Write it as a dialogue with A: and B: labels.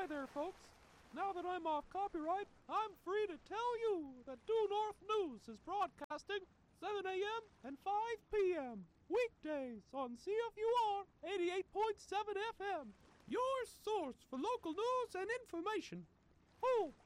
A: Hi there, folks. Now that I'm off copyright, I'm free to tell you that Due North News is broadcasting 7 a.m. and 5 p.m. weekdays on CFUR 88.7 FM, your source for local news and information. Oh,